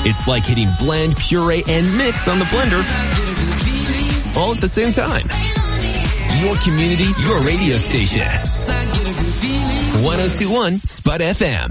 It's like hitting blend, puree, and mix on the blender all at the same time. Your community, your radio station. 102.1 Spud FM.